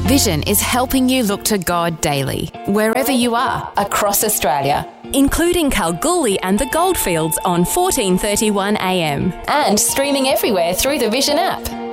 Vision is helping you look to God daily, wherever you are, across Australia, including Kalgoorlie and the Goldfields on 1431 AM, and streaming everywhere through the Vision app.